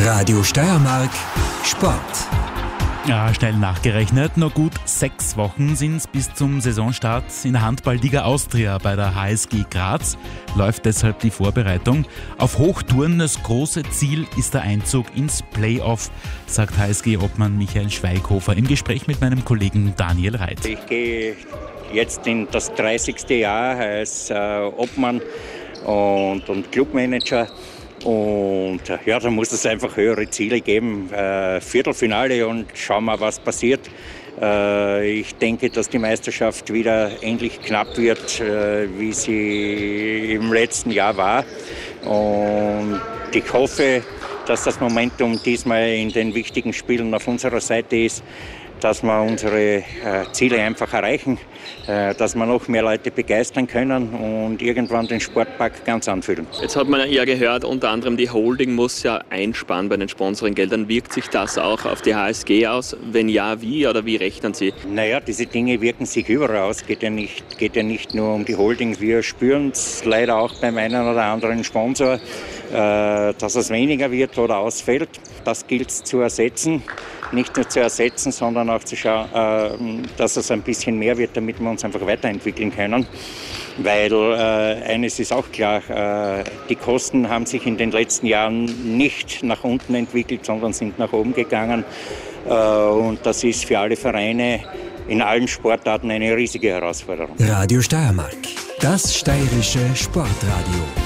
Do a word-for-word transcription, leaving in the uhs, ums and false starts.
Radio Steiermark Sport. Ja, schnell nachgerechnet. Nur gut sechs Wochen sind es bis zum Saisonstart in der Handball-Liga Austria bei der H S G Graz. Läuft deshalb die Vorbereitung. Auf Hochtouren das große Ziel ist der Einzug ins Playoff, sagt H S G-Obmann Michael Schweighofer im Gespräch mit meinem Kollegen Daniel Reit. Ich gehe jetzt in das dreißigste Jahr als äh, Obmann und, und Clubmanager. Und ja, da muss es einfach höhere Ziele geben. Äh, Viertelfinale und schauen wir, was passiert. Äh, ich denke, dass die Meisterschaft wieder ähnlich knapp wird, äh, wie sie im letzten Jahr war. Und ich hoffe, dass das Momentum diesmal in den wichtigen Spielen auf unserer Seite ist, dass wir unsere äh, Ziele einfach erreichen, äh, dass wir noch mehr Leute begeistern können und irgendwann den Sportpark ganz anfüllen. Jetzt hat man ja gehört, unter anderem die Holding muss ja einsparen bei den Sponsoringgeldern. Wirkt sich das auch auf die H S G aus? Wenn ja, wie oder wie rechnen Sie? Naja, diese Dinge wirken sich überall aus. Geht ja nicht, geht ja nicht nur um die Holding. Wir spüren es leider auch beim einen oder anderen Sponsor, äh, dass es weniger wird oder ausfällt. Das gilt es zu ersetzen. Nicht nur zu ersetzen, sondern auch zu schauen, äh, dass es ein bisschen mehr wird, damit wir uns einfach weiterentwickeln können. Weil äh, eines ist auch klar, äh, die Kosten haben sich in den letzten Jahren nicht nach unten entwickelt, sondern sind nach oben gegangen. Äh, und das ist für alle Vereine in allen Sportarten eine riesige Herausforderung. Radio Steiermark, das steirische Sportradio.